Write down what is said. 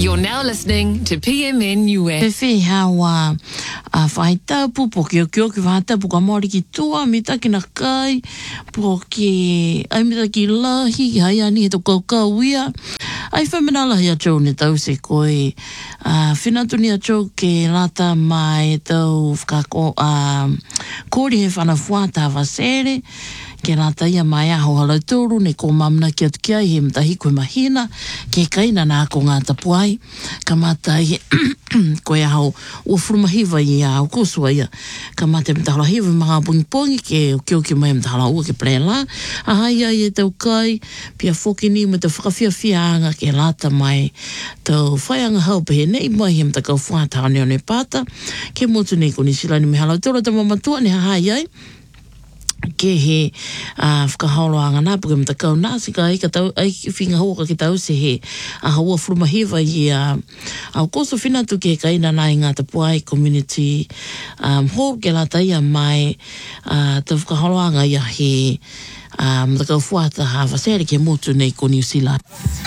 You're now listening to PMNUS. Fefe hawa whaitapu po ki o ki whaitapu ka maori ki tua mita ki na kai po ki ai mita ki lahi hai ani he to kaukauia ai whaminala hi a tau ne tau se koe whinatuni a tau ke lata mai tau whakako kori he whana fuata wasere ke rata ia mai aho halatoru ne ko mamna ki atu ki ai he mtahi koe mahina ke kaina nā ko ngā tapuai ka matai koe aho ua furumahiva i a ukosua ia ka matai mtahala hiva mga pongi ke o ki mai mtahala ua ke prela a hai ai e tau kai pia foki ni me tau whakawhiawhia anga ke rata mai tau whaianga haupa he nei mai he mtakau whuata ne o ne pata ke motu nei ko ni silani me halatoru ta mamatua ne hai ai ke he whakahauloanga nā puke mtakau nāsi ka ika tau ai whinga hoka ki tau se he a haua furumahiva i au koso whinatu ke kaina nā i ngā tapuai community hall ke la taia mai tau whakahauloanga ia he mtakau fuata ha wasere ke motu nei ko New Zealand.